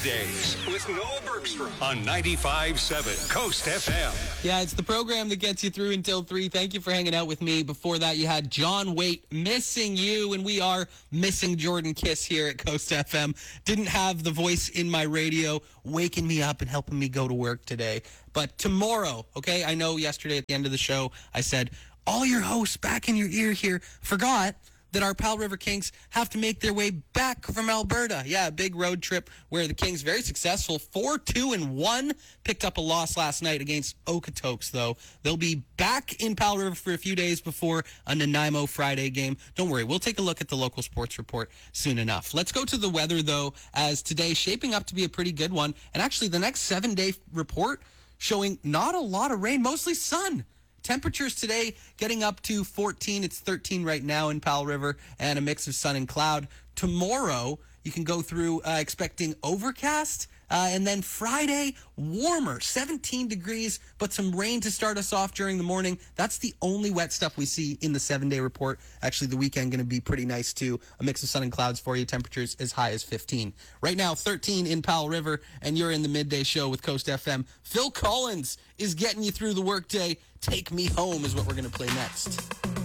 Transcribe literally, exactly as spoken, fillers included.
Middays with Noah Bergstrom on ninety-five point seven Coast F M. Yeah, it's the program that gets you through until three. Thank you for hanging out with me. Before that, you had John Waite, Missing You, and we are missing Jordan Kiss here at Coast F M. Didn't have the voice in my radio waking me up and helping me go to work today. But tomorrow, okay, I know yesterday at the end of the show, I said, all your hosts back in your ear here forgot that our Powell River Kings have to make their way back from Alberta. Yeah, a big road trip where the Kings, very successful, four two and one, picked up a loss last night against Okotoks, though. They'll be back in Powell River for a few days before a Nanaimo Friday game. Don't worry, we'll take a look at the local sports report soon enough. Let's go to the weather, though, as today's shaping up to be a pretty good one. And actually, the next seven-day report showing not a lot of rain, mostly sun. Temperatures today getting up to fourteen. It's thirteen right now in Powell River and a mix of sun and cloud. Tomorrow, you can go through uh, expecting overcast. Uh, and then Friday, warmer, seventeen degrees, but some rain to start us off during the morning. That's the only wet stuff we see in the seven-day report. Actually, the weekend going to be pretty nice, too. A mix of sun and clouds for you. Temperatures as high as fifteen. Right now, thirteen in Powell River, and you're in the midday show with Coast F M. Phil Collins is getting you through the workday. Take Me Home is what we're going to play next.